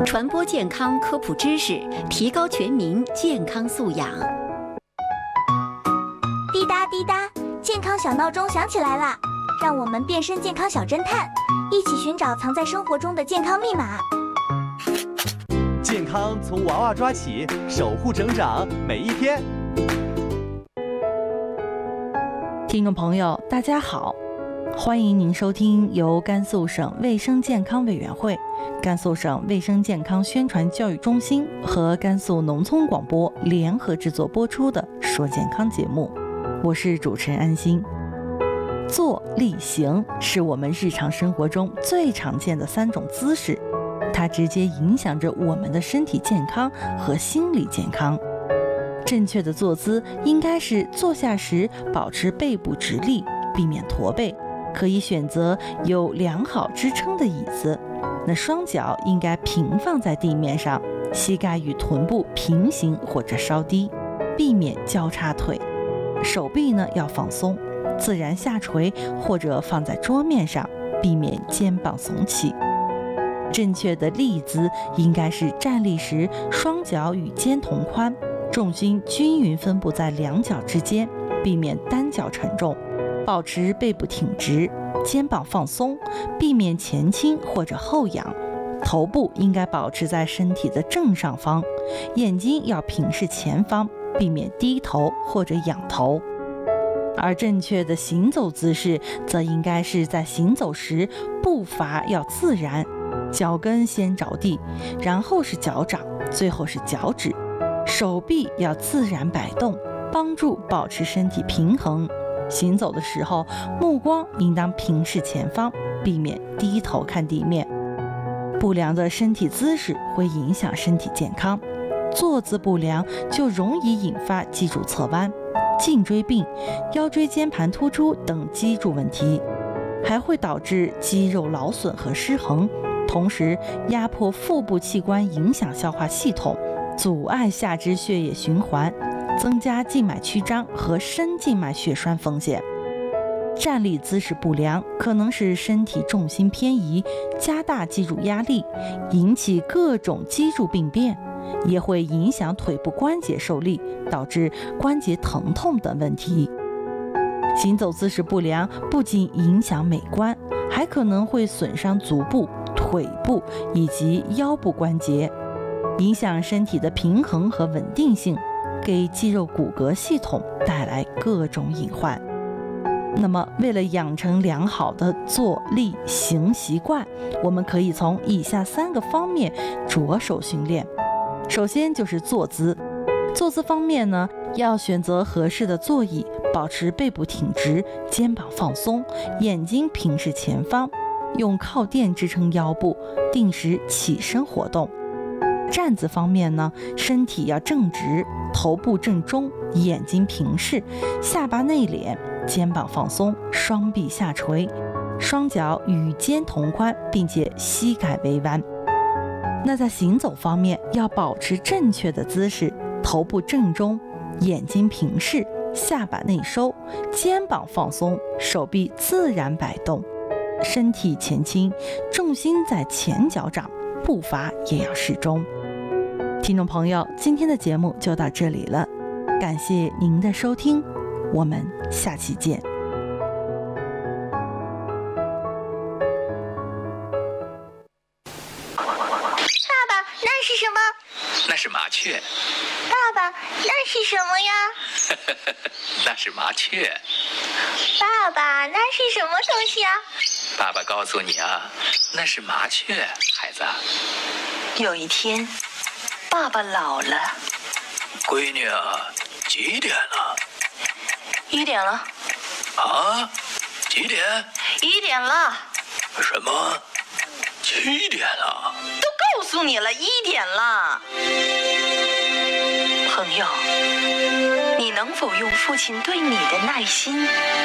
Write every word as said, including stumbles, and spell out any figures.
传播健康科普知识，提高全民健康素养。 滴答滴答，健康小闹钟响起来了，让我们变身健康小侦探，一起寻找藏在生活中的健康密码。 健康从娃娃抓起，守护成长每一天。 听众朋友，大家好，欢迎您收听由甘肃省卫生健康委员会、甘肃省卫生健康宣传教育中心和甘肃农村广播联合制作播出的《说健康》节目，我是主持人安心。坐、立、行是我们日常生活中最常见的三种姿势，它直接影响着我们的身体健康和心理健康。正确的坐姿应该是坐下时保持背部直立，避免驼背，可以选择有良好支撑的椅子。那双脚应该平放在地面上，膝盖与臀部平行或者稍低，避免交叉腿。手臂呢要放松，自然下垂或者放在桌面上，避免肩膀耸起。正确的立姿应该是站立时双脚与肩同宽，重心均匀分布在两脚之间，避免单脚沉重，保持背部挺直，肩膀放松，避免前倾或者后仰。头部应该保持在身体的正上方，眼睛要平视前方，避免低头或者仰头。而正确的行走姿势则应该是在行走时步伐要自然，脚跟先着地，然后是脚掌，最后是脚趾。手臂要自然摆动，帮助保持身体平衡。行走的时候，目光应当平视前方，避免低头看地面。不良的身体姿势会影响身体健康，坐姿不良就容易引发脊柱侧弯、颈椎病、腰椎间盘突出等脊柱问题，还会导致肌肉劳损和失衡，同时压迫腹部器官，影响消化系统，阻碍下肢血液循环，增加静脉曲张和深静脉血栓风险。站立姿势不良可能使身体重心偏移，加大脊柱压力，引起各种脊柱病变，也会影响腿部关节受力，导致关节疼痛等问题。行走姿势不良不仅影响美观，还可能会损伤足部、腿部以及腰部关节，影响身体的平衡和稳定性，给肌肉骨骼系统带来各种隐患。那么为了养成良好的坐立行习惯，我们可以从以下三个方面着手训练。首先就是坐姿。坐姿方面呢，要选择合适的座椅，保持背部挺直，肩膀放松，眼睛平视前方，用靠垫支撑腰部，定时起身活动。站姿方面呢，身体要正直，头部正中，眼睛平视，下巴内敛，肩膀放松，双臂下垂，双脚与肩同宽，并且膝盖微弯。那在行走方面，要保持正确的姿势，头部正中，眼睛平视，下巴内收，肩膀放松，手臂自然摆动，身体前倾，重心在前脚掌，步伐也要适中。听众朋友，今天的节目就到这里了，感谢您的收听，我们下期见。 爸爸，那是什么？ 那是麻雀。 爸爸，那是什么呀？ 那是麻雀。 爸爸，那是什么东西啊？ 爸爸告诉你啊，那是麻雀，孩子。 有一天，爸爸老了。 闺女啊，几点了？ 一点了。 啊？几点？ 一点了。 什么？七点了？ 都告诉你了，一点了。朋友，你能否用父亲对你的耐心